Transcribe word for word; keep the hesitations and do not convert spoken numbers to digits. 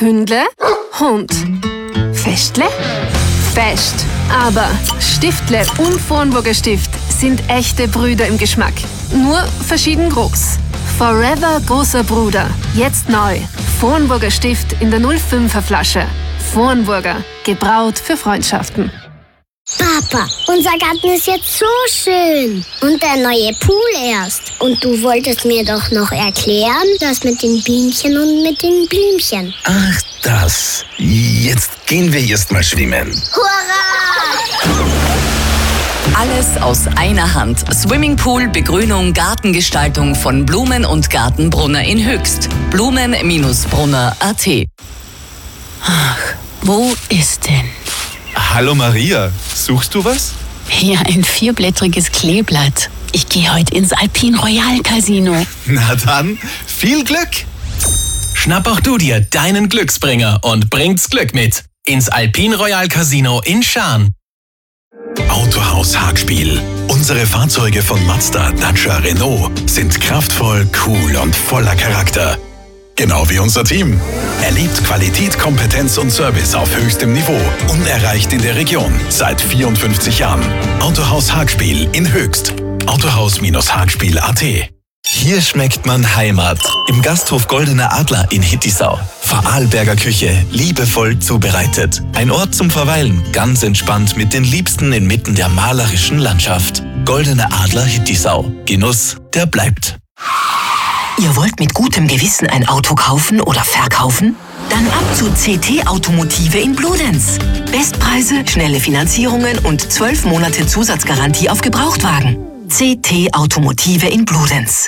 Hündle, Hund. Festle, Fest. Aber Stiftle und Vornburger Stift sind echte Brüder im Geschmack. Nur verschieden groß. Forever großer Bruder. Jetzt neu. Vornburger Stift in der null fünfer Flasche. Vornburger. Gebraut für Freundschaften. Papa, unser Garten ist jetzt so schön. Und der neue Pool erst. Und du wolltest mir doch noch erklären, das mit den Bienchen und mit den Blümchen. Ach, das. Jetzt gehen wir erst mal schwimmen. Hurra! Alles aus einer Hand. Swimmingpool, Begrünung, Gartengestaltung von Blumen und Gartenbrunner in Höchst. Blumen Brunner punkt at. Ach, wo ist denn? Hallo Maria, suchst du was? Hier ein vierblättriges Kleeblatt. Ich gehe heute ins Alpine Royal Casino. Na dann, viel Glück! Schnapp auch du dir deinen Glücksbringer und bringt's Glück mit ins Alpine Royal Casino in Schaan. Autohaus Hagspiel. Unsere Fahrzeuge von Mazda, Dacia, Renault sind kraftvoll, cool und voller Charakter. Genau wie unser Team. Erlebt Qualität, Kompetenz und Service auf höchstem Niveau. Unerreicht in der Region. Seit vierundfünfzig Jahren. Autohaus Hagspiel in Höchst. Autohaus Hagspiel punkt at. Hier schmeckt man Heimat. Im Gasthof Goldener Adler in Hittisau. Vorarlberger Küche, liebevoll zubereitet. Ein Ort zum Verweilen, ganz entspannt mit den Liebsten inmitten der malerischen Landschaft. Goldener Adler Hittisau. Genuss, der bleibt. Ihr wollt mit gutem Gewissen ein Auto kaufen oder verkaufen? Dann ab zu C T Automotive in Bludenz. Bestpreise, schnelle Finanzierungen und zwölf Monate Zusatzgarantie auf Gebrauchtwagen. C T Automotive in Bludenz.